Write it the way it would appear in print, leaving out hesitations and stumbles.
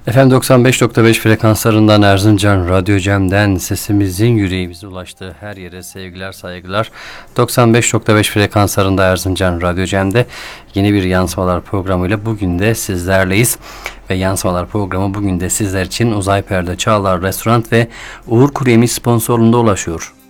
Efendim 95.5 frekanslarından Erzincan Radyo Cem'den sesimizin yüreğimize ulaştığı her yere sevgiler saygılar. 95.5 frekanslarında Erzincan Radyo Cem'de yeni bir Yansımalar programıyla bugün de sizlerleyiz. Ve Yansımalar programı bugün de sizler için Uzay Perde Çağlar Restoran ve Uğur Kuru Yemiş sponsorluğunda ulaşıyor.